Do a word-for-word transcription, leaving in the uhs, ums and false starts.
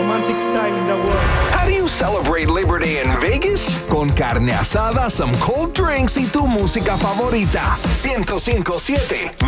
romantic style in the world. How do you celebrate Labor Day in Vegas? Con carne asada, some cold drinks y tu música favorita. ciento cinco punto siete